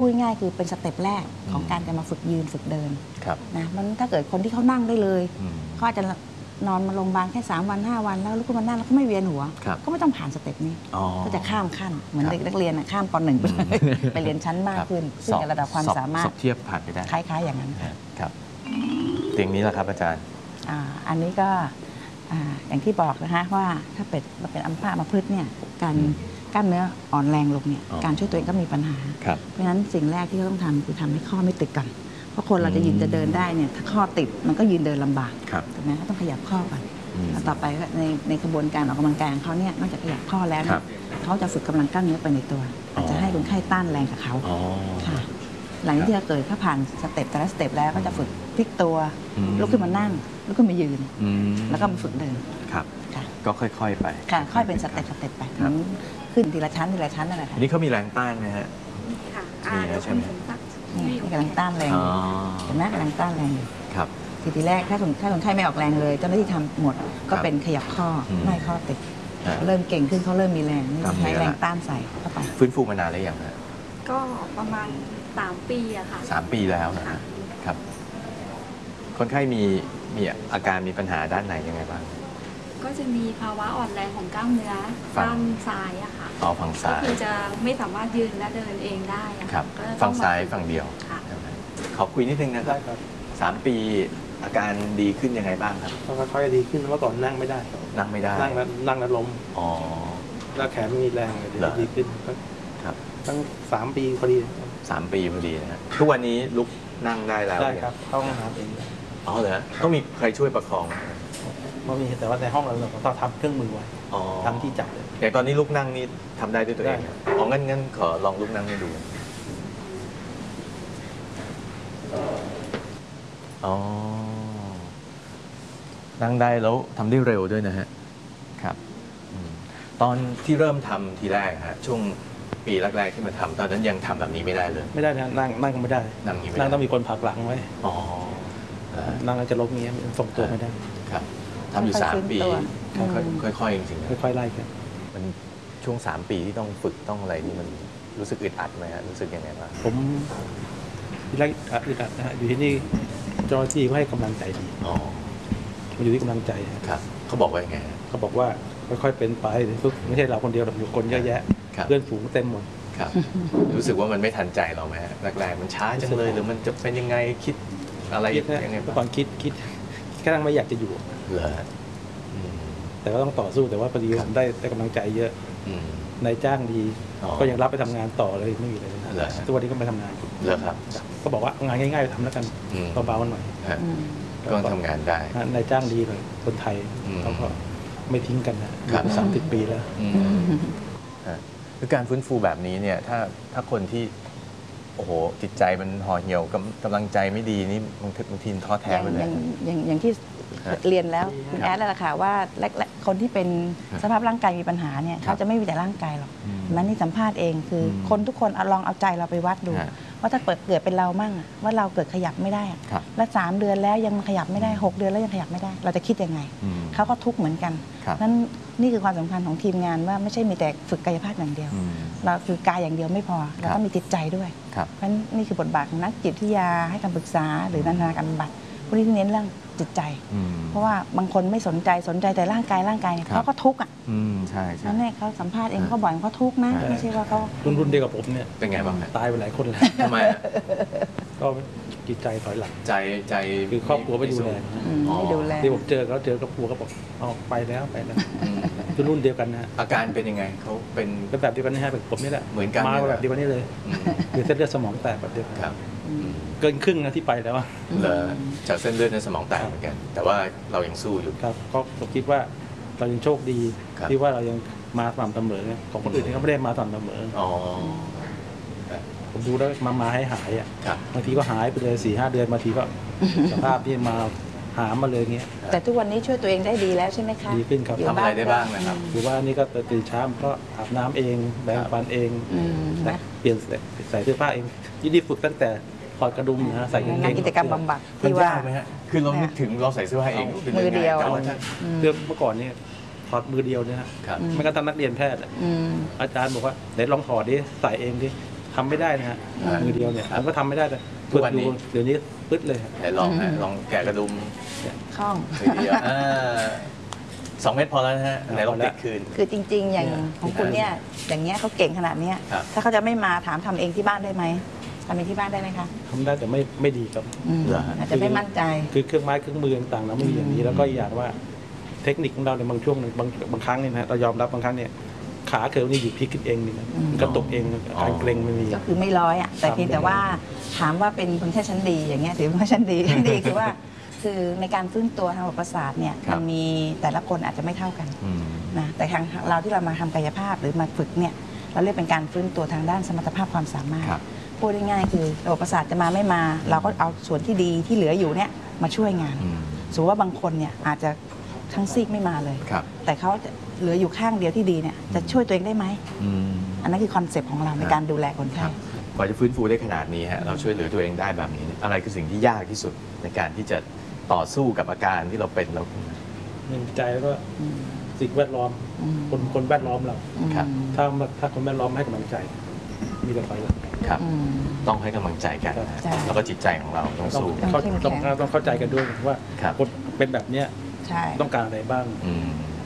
ง่ายคือเป็นสเต็ปแรกของการจะมาฝึกยืนฝึกเดินนะมันถ้าเกิดคนที่เขานั่งได้เลยเขาอาจจะนอนมาโรงพยาบาลแค่3 วัน 5 วันแล้วลุกขึ้นมานั่งแล้วก็ไม่เวียนหัวก็ไม่ต้องผ่านสเต็ปนี้ก็จะข้ามขั้นเหมือนเด็กนักเรียนข้ามป .1 ไปเลยไปเรียนชั้นมากขึ้นขึ้นกับระดับความสามารถสอบเทียบผ่านไปได้คล้ายๆอย่างนั้นครับเตียงนี้แหละครับอาจารย์อันนี้ก็อย่างที่บอกนะคะว่าถ้าเป็นอัมพาตพฤกษ์เนี่ยการกล้ามเนื้ออ่อนแรงลงเนี่ยการช่วยตัวเองก็มีปัญหาเพราะฉะนั้นสิ่งแรกที่เราต้องทำคือทำให้ข้อไม่ติดกันเพราะคนเราจะยืนจะเดินได้เนี่ยถ้าข้อติดมันก็ยืนเดินลำบากถูกไหมต้องขยับข้อก่อนต่อไปในกระบวนการออกกำลังกายของเขาเนี่ยนอกจากขยับข้อแล้วเขาจะฝึกกำลังกล้ามเนื้อไปในตัวอาจจะให้คนไข้ต้านแรงกับเขาค่ะหลังที่เราเกิดเขาผ่านสเต็ปแต่ละสเต็ปแล้วก็จะฝึกพลิกตัวลุกขึ้นมานั่งลุกขึ้นมายืนแล้วก็มาฝึกเดินครับก็ค่อยๆไปค่ะค่อยเป็นสเต็ปไปขึ้นทีละชั้นทีละชั้นนั่นแหละค่ะนี่เขามีแรงต้านไหมฮะมีใช่ไหมนี่กำลังต้านแรงเห็นไหมกำลังต้านแรงอยู่ครับทีแรกถ้าคนไข้ไม่ออกแรงเลยเจ้าหน้าที่ทำหมดก็เป็นขยับข้อไม่ข้อติดเริ่มเก่งขึ้นเขาเริ่มมีแรงนี่ใช้แรงต้านใส่เข้าไปฟื้นฟูมานานแล้วยังฮะก็ประมาณ3 ปีอะค่ะ 3 ปีแล้วนะครับคนไข้มีอาการมีปัญหาด้านไหนยังไงบ้างก็จะมีภาวะอ่อนแรงของกล้ามเนื้อด้านซ้ายอะค่ะฝั่งซ้ายก็คือจะไม่สามารถยืนและเดินเองได้ครับฝั่งซ้ายฝั่งเดียวขอคุยนิดนึงนะครับ3 ปีอาการดีขึ้นยังไงบ้างครับก็ค่อยๆดีขึ้นเมื่อก่อนนั่งไม่ได้นั่งแล้วล้มแล้วแขนไม่มีแรงเลยดีขึ้นครับตั้ง3 ปีพอดี 3 ปีพอดีนะฮะทุกวันนี้ลุกนั่งได้แล้วได้ครับต้องหาเองเหรอต้องมีใครช่วยประคองไม่มีแต่ว่าในห้องเราต้องทำเครื่องมือไว้ทำที่จับเลยแต่ตอนนี้ลุกนั่งนี่ทำได้ด้วยตัวเองงั้นขอลองลุกนั่งให้ดูนั่งได้แล้วทำได้เร็วด้วยนะฮะครับตอนที่เริ่มทำทีแรกฮะช่วงปีแรกๆที่มาทำตอนนั้นยังทำแบบนี้ไม่ได้เลยไม่ได้นะนั่งไม่ได้นั่งต้องมีคนผลักหลังไว้นั่งแล้วจะล้มเงี้ยทรงตัวไม่ได้ครับทำอยู่3 ปีค่อยๆจริงๆค่อยๆไล่กันมันช่วง3 ปีที่ต้องฝึกต้องอะไรนี่มันรู้สึกอึดอัดไหมฮะรู้สึกยังไงบ้างผมทีแรกอึดอัดนะฮะอยู่ที่นี่เจ้าหน้าที่เขาให้กำลังใจดีมันอยู่ที่กำลังใจครับเขาบอกว่ายังไงเขาบอกว่าค่อยๆเป็นไปไม่ใช่เราคนเดียวหรอกอยู่คนเยอะแยะเพื่อนฝูงเต็มหมดครับรู้สึกว่ามันไม่ทันใจเราไหมแรกๆมันช้าจังเลยหรือมันจะเป็นยังไงคิดอะไรยังไงเมื่อก่อนคิดแค่นั้นไม่อยากจะอยู่เหรอแต่ก็ต้องต่อสู้แต่ว่าพอดีผมได้กำลังใจเยอะนายจ้างดีก็ยังรับไปทำงานต่อเลยไม่มีเลยทุกวันนี้ก็ไปทำงานเหรอครับก็บอกว่างานง่ายๆทำแล้วกันเบาๆหน่อยก็ทำงานได้นายจ้างดีเลยคนไทยเขาก็ไม่ทิ้งกันนะ30 ปีแล้วคือการฟื้นฟูแบบนี้เนี่ยถ้าคนที่โอ้โหจิตใจมันห่อเหี่ยวกำลังใจไม่ดีนี่บางทีท้อแท้ไปเลยอย่างที่เรียนแล้วคุณแอดแล้วล่ะค่ะว่าคนที่เป็นสภาพร่างกายมีปัญหาเนี่ยเขาจะไม่มีแต่ร่างกายหรอกมันนี่สัมภาษณ์เองคือคนทุกคนลองเอาใจเราไปวัดดูว่าถ้าเกิดเป็นเรามั่งว่าเราเกิดขยับไม่ได้แล้ว3 เดือนแล้วยังขยับไม่ได้6 เดือนแล้วยังขยับไม่ได้เราจะคิดยังไงเขาก็ทุกข์เหมือนกันนั้นนี่คือความสำคัญของทีมงานว่าไม่ใช่มีแต่ฝึกกายภาพอย่างเดียวเราคือกายอย่างเดียวไม่พอเราต้องมีจิตใจด้วยเพราะนี่คือบทบาทของนักจิตวิทยาให้คำปรึกษาหรือนันทนาการบำบัดพวกนี้ที่เน้นเรื่องจิตใจเพราะว่าบางคนไม่สนใจแต่ร่างกายเขาก็ทุกข์ใช่นั่นแหละเขาสัมภาษณ์เองเขาบ่อยเขาทุกข์นะไม่ใช่ว่าเขารุ่นเดียวกับผมเนี่ยเป็นไงบ้างตายไปหลายคนแล้วทำไมก็จิตใจถอยหลังใจคือครอบครัวไม่ดูแลที่ผมเจอครอบครัวก็บอกไปแล้วคือรุ่นเดียวกันนะอาการเป็นยังไงเขาเป็นแบบเดียวกันนะฮะแบบผมนี่แหละเหมือนกันมาแบบเดียวกันนี่เลยคือเส้นเลือดสมองแตกแบบเดียวกันเกินครึ่งนะที่ไปแล้วจากเส้นเลือดในสมองแตกเหมือนกันแต่ว่าเรายังสู้อยู่ครับก็ผมคิดว่าเรายังโชคดีที่ว่าเรายังมาสม่ำเสมอของคนอื่นที่เขาไม่ได้มาสม่ำเสมอผมดูแล้วมาให้หายบางทีก็หายไปเลย4-5 เดือนบางทีก็สภาพที่มาหามาเลยเงี้ยแต่ทุกวันนี้ช่วยตัวเองได้ดีแล้วใช่ไหมคะดีขึ้นครับทำอะไรได้บ้างนะครับคือว่านี่ก็ตื่นเช้าก็อาบน้ำเองแปรงฟันเองเปลี่ยนใส่เสื้อผ้าเองยี่ฝึกตั้งแต่ถอดกระดุมนะใส่กางเกงกิจกรรมบำบัดที่ว่าไหมฮะคือเรานึกถึงเราใส่เสื้อผ้าเองมือเดียวเมื่อก่อนนี่ถอดมือเดียวเนี่ยไม่ก็ทำนักเรียนแพทย์อาจารย์บอกว่าเดี๋ยวลองถอดดิใส่เองดิทำไม่ได้นะฮะมือเดียวเนี่ยผมก็ทำไม่ได้แต่ทุกวันนี้เดี๋ยวนี้ปึ๊ดเลยฮะไหนลองฮะลองแกะกระดุมคล่องมือเดียว2 เม็ดพอแล้วนะฮะไหนลองติดคืนคือจริง ๆ อย่างของคุณเนี่ยอย่างเงี้ยเขาเก่งขนาดเนี้ยครับถ้าเขาจะไม่มาถามทำเองที่บ้านได้ไหมทำเองที่บ้านได้ไหมคะทำได้แต่ไม่ดีครับเหรอฮะอาจจะไม่มั่นใจคือเครื่องไม้เครื่องมือต่างๆเราไม่มีอย่างนี้แล้วก็อีกอย่างว่าเทคนิคของเราในบางช่วงบางครั้งเนี่ยนะเรายอมรับบางครั้งเนี่ยขาเขิวนี่อยู่พลิกขึ้นเองนี่นะมันกระตุกเองการเกร็งมันมีก็คือไม่ร้อยอ่ะแต่เพียงแต่ว่าถามว่าเป็นคนแค่ชั้นดีอย่างเงี้ยถือว่าชั้นดี ชั้นดีคือว่าคือในการฟื้นตัวทางระบบประสาทเนี่ยครับมันมีแต่ละคนอาจจะไม่เท่ากันอืมนะแต่ทางเราที่เรามาทำกายภาพหรือมาฝึกเนี่ยเราเรียกเป็นการฟื้นตัวทางด้านสมรรถภาพความสามารถครับพูดง่ายๆคือระบบประสาทจะมาไม่มา เราก็เอาส่วนที่ดีที่เหลืออยู่เนี่ยมาช่วยงานอืมสมมติว่าบางคนเนี่ยอาจจะทั้งซีกไม่มาเลยครับแต่เขาจะเหลืออยู่ข้างเดียวที่ดีเนี่ยจะช่วยตัวเองได้ไหมอืมอันนั้นคือคอนเซปต์ของเราในการดูแลคนคไข้รับกว่าจะฟื้นฟูได้ขนาดนี้ฮะเราช่วยเหลือตัวเองได้แบบนี้ อะไรคือสิ่งที่ยากที่สุดในการที่จะต่อสู้กับอาการที่เราเป็นแล้วหนึ่งใจแล้วก็อืมสิ่งแวดล้อมอืมคนแวดล้อมเราครับถ้าคนแวดล้อมให้กำลังใจ มีแต่ถอยหลังครับอืมต้องให้กำลังใจกันนะฮะใช่แล้วก็จิตใจของเราต้องต้องสู้เข้มแข็งต้องเข้าใจกันด้วยว่าครับคนเป็นแบบเนี้ยใช่ต้องการอะไรบ้างอืม